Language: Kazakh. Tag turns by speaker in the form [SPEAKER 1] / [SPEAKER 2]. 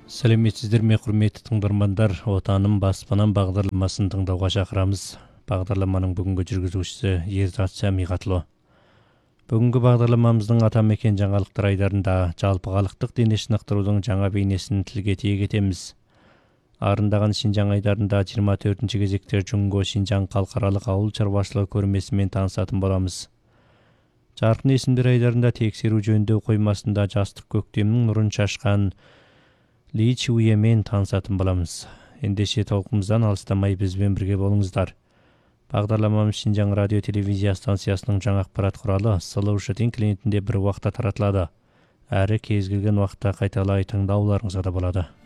[SPEAKER 1] Сәлеметсіздер ме, құрметті тыңдармандар, Отаным баспанам бағдарламасын тыңдауға шақырамыз. Бағдарламаның бүгінгі жүргізушісі Ерзат Сәмиғатлы. Бүгінгі бағдарламамыздың атамекен жаңалықтар айдарында жалпығалықтық дене шынықтырудың жаңа бейнесін тілге тиек етеміз. Арындаған Шинжаң айдарында 24-ші кезекте Жұңго Шинжаң халықаралық ауыл шаруашылығы көрмесімен танысатын боламыз. Жарқын есімдер айдарында тексеру жөндеу қоймасында жастық көктемнің нұрын шашқан Ли Чуемен танысатын боламыз. Ендеше толқымыздан алыстамай бізбен бірге болыңыздар. Бағдарламамыз Шинжаң радио телевизия станциясының жаңа ақпарат құралы Слушатель клиентінде бір уақытта таратылады. Әрі кез келген уақытта қайталай тыңдауларыңызға да болады.